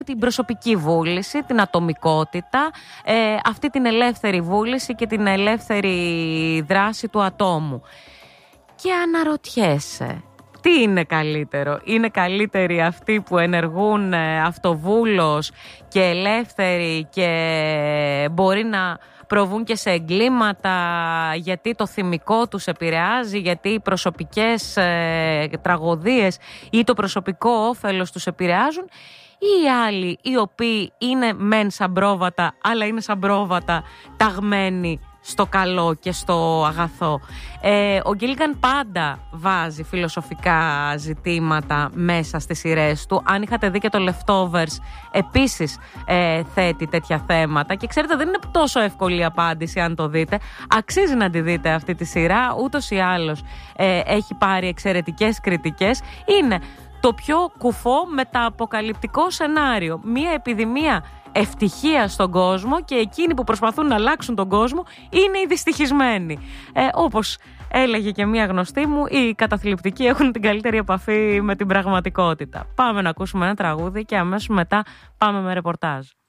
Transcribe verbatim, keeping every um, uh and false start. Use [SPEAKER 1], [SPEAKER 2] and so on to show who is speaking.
[SPEAKER 1] την προσωπική βούληση, την ατομικότητα, ε, αυτή την ελεύθερη βούληση και την ελεύθερη δράση του ατόμου. Και αναρωτιέσαι, τι είναι καλύτερο? Είναι καλύτεροι αυτοί που ενεργούν αυτοβούλως και ελεύθεροι και μπορεί να προβούν και σε εγκλήματα γιατί το θυμικό τους επηρεάζει, γιατί οι προσωπικές ε, τραγωδίες ή το προσωπικό όφελος τους επηρεάζουν, ή οι άλλοι οι οποίοι είναι μεν σαν πρόβατα αλλά είναι σαν πρόβατα ταγμένοι στο καλό και στο αγαθό. Ε, ο Γκίλιγκαν πάντα βάζει φιλοσοφικά ζητήματα μέσα στις σειρές του. Αν είχατε δει και το Leftovers, επίσης ε, θέτει τέτοια θέματα. Και ξέρετε, δεν είναι τόσο εύκολη η απάντηση αν το δείτε. Αξίζει να τη δείτε αυτή τη σειρά. Ούτως ή άλλως ε, έχει πάρει εξαιρετικές κριτικές. Είναι το πιο κουφό μεταποκαλυπτικό σενάριο. Μία επιδημία ευτυχία στον κόσμο και εκείνοι που προσπαθούν να αλλάξουν τον κόσμο είναι οι δυστυχισμένοι. Ε, όπως έλεγε και μία γνωστή μου, οι καταθλιπτικοί έχουν την καλύτερη επαφή με την πραγματικότητα. Πάμε να ακούσουμε ένα τραγούδι και αμέσως μετά πάμε με ρεπορτάζ.